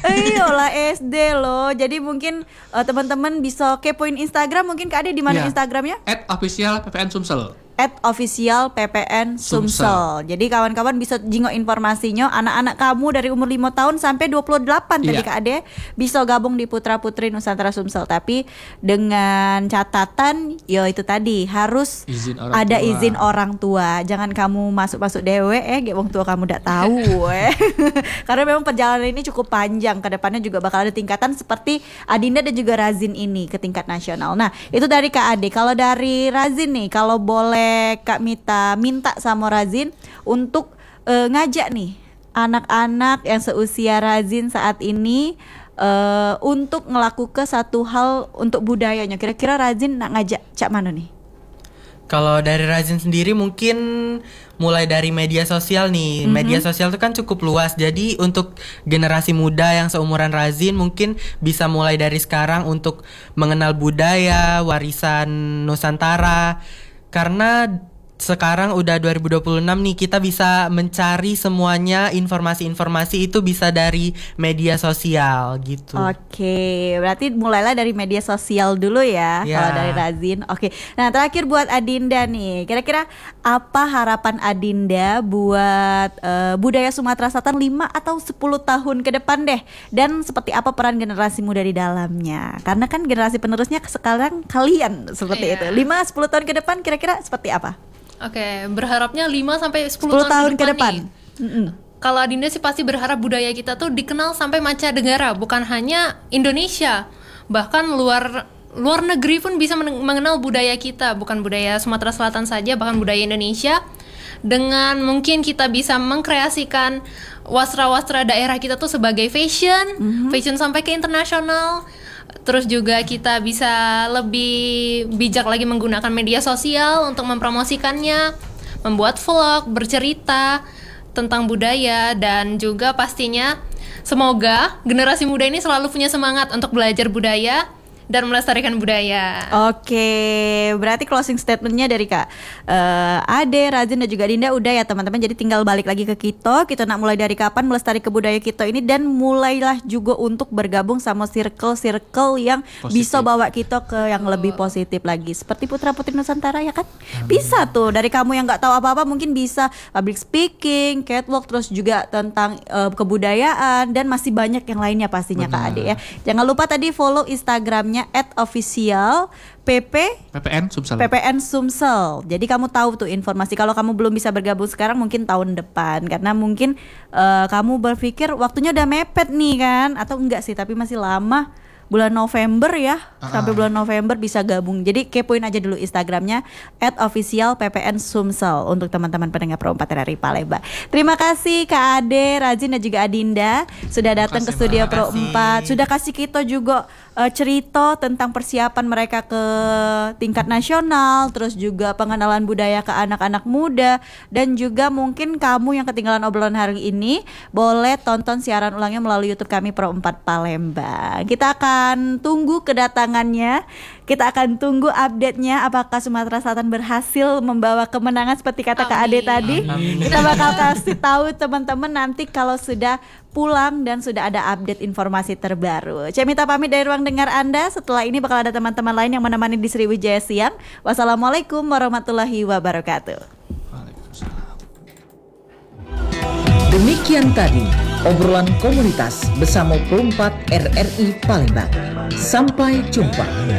Iyalah SD loh. Jadi mungkin teman-teman bisa kepoin Instagram. Mungkin Kak Ade di mana Instagramnya? @officialppn_sumsel. @official PPN Sumsel. Jadi kawan-kawan bisa jingok informasinya. Anak-anak kamu dari umur 5 tahun sampai 28 tadi Kak Ade bisa gabung di Putra Putri Nusantara Sumsel. Tapi dengan catatan ya itu tadi harus ada izin orang tua. Jangan kamu masuk-masuk dewe wong tua kamu ndak tahu Karena memang perjalanan ini cukup panjang. Kedepannya juga bakal ada tingkatan seperti Adinda dan juga Razin ini ke tingkat nasional. Nah, itu dari Kak Ade. Kalau dari Razin nih, kalau boleh Kak Mita minta sama Razin untuk ngajak nih anak-anak yang seusia Razin saat ini untuk ngelakukan satu hal untuk budayanya. Kira-kira Razin nak ngajak cak mana nih? Kalau dari Razin sendiri mungkin mulai dari media sosial nih. Media sosial itu kan cukup luas. Jadi untuk generasi muda yang seumuran Razin mungkin bisa mulai dari sekarang untuk mengenal budaya, warisan Nusantara. Karena sekarang udah 2026 nih, kita bisa mencari semuanya, informasi-informasi itu bisa dari media sosial gitu. Oke, berarti mulailah dari media sosial dulu ya. Kalau dari Razin. Oke. Nah, terakhir buat Adinda nih. Kira-kira apa harapan Adinda buat budaya Sumatera Selatan 5 atau 10 tahun ke depan deh? Dan seperti apa peran generasi muda di dalamnya? Karena kan generasi penerusnya sekarang kalian seperti itu. 5-10 tahun ke depan kira-kira seperti apa? Oke, berharapnya 5 sampai 10 tahun ke depan. Kalau Adinda sih pasti berharap budaya kita tuh dikenal sampai mancanegara, bukan hanya Indonesia. Bahkan luar negeri pun bisa mengenal budaya kita, bukan budaya Sumatera Selatan saja, bahkan budaya Indonesia. Dengan mungkin kita bisa mengkreasikan wastra-wastra daerah kita tuh sebagai fashion sampai ke internasional. Terus juga kita bisa lebih bijak lagi menggunakan media sosial untuk mempromosikannya, membuat vlog, bercerita tentang budaya, dan juga pastinya semoga generasi muda ini selalu punya semangat untuk belajar budaya dan melestarikan budaya. Oke, berarti closing statementnya dari Kak Ade, Razin dan juga Dinda udah ya teman-teman. Jadi tinggal balik lagi ke kita nak mulai dari kapan melestari budaya kita ini, dan mulailah juga untuk bergabung sama circle yang positif, bisa bawa kita ke yang lebih positif lagi. Seperti Putra Putri Nusantara ya kan? Bisa tuh, dari kamu yang gak tahu apa-apa mungkin bisa public speaking, catwalk, terus juga tentang kebudayaan, dan masih banyak yang lainnya pastinya. Benar. Kak Ade ya. Jangan lupa tadi follow Instagramnya @official PPN Sumsel. Jadi kamu tahu tuh informasi. Kalau kamu belum bisa bergabung sekarang, mungkin tahun depan. Karena mungkin kamu berpikir waktunya udah mepet nih kan, atau enggak sih, tapi masih lama. Bulan November ya, sampai bulan November bisa gabung. Jadi kepoin aja dulu Instagramnya @official PPN Sumsel untuk teman-teman pendengar Pro 4 dari Palembang. Terima kasih Kak Ade, Razin dan juga Adinda sudah datang ke studio Pro 4. Sudah kasih kita juga cerita tentang persiapan mereka ke tingkat nasional, terus juga pengenalan budaya ke anak-anak muda, dan juga mungkin kamu yang ketinggalan obrolan hari ini boleh tonton siaran ulangnya melalui YouTube kami Pro 4 Palembang. Kita akan tunggu kedatangannya, kita akan tunggu update-nya apakah Sumatera Selatan berhasil membawa kemenangan seperti kata Kak Ade tadi. Kita bakal kasih tahu teman-teman nanti kalau sudah pulang dan sudah ada update informasi terbaru. Saya minta pamit dari ruang dengar Anda. Setelah ini bakal ada teman-teman lain yang menemani di Sriwijaya Siang. Wassalamualaikum warahmatullahi wabarakatuh. Demikian tadi obrolan komunitas bersama Pro 4 RRI Palembang. Sampai jumpa.